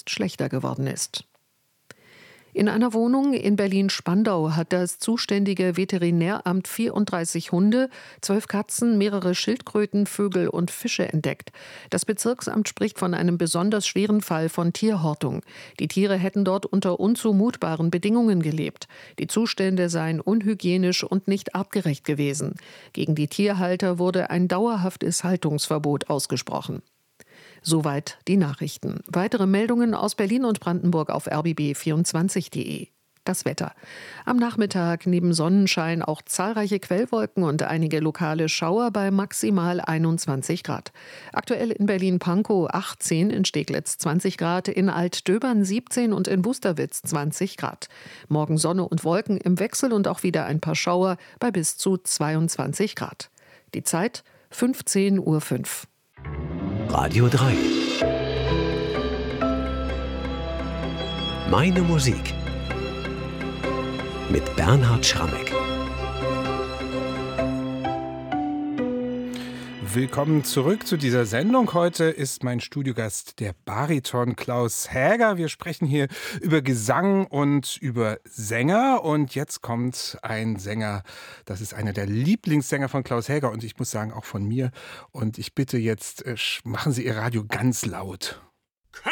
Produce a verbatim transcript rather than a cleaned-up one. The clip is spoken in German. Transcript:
nicht schlechter geworden ist. In einer Wohnung in Berlin-Spandau hat das zuständige Veterinäramt vierunddreißig Hunde, zwölf Katzen, mehrere Schildkröten, Vögel und Fische entdeckt. Das Bezirksamt spricht von einem besonders schweren Fall von Tierhortung. Die Tiere hätten dort unter unzumutbaren Bedingungen gelebt. Die Zustände seien unhygienisch und nicht artgerecht gewesen. Gegen die Tierhalter wurde ein dauerhaftes Haltungsverbot ausgesprochen. Soweit die Nachrichten. Weitere Meldungen aus Berlin und Brandenburg auf r b b vierundzwanzig punkt de. Das Wetter. Am Nachmittag neben Sonnenschein auch zahlreiche Quellwolken und einige lokale Schauer bei maximal einundzwanzig Grad. Aktuell in Berlin-Pankow achtzehn, in Steglitz zwanzig Grad, in Altdöbern siebzehn und in Busterwitz zwanzig Grad. Morgen Sonne und Wolken im Wechsel und auch wieder ein paar Schauer bei bis zu zweiundzwanzig Grad. Die Zeit fünfzehn Uhr fünf. Radio drei. Meine Musik. Mit Bernhard Schrammeck. Willkommen zurück zu dieser Sendung. Heute ist mein Studiogast der Bariton Klaus Häger. Wir sprechen hier über Gesang und über Sänger. Und jetzt kommt ein Sänger, das ist einer der Lieblingssänger von Klaus Häger und ich muss sagen auch von mir. Und ich bitte jetzt, machen Sie Ihr Radio ganz laut.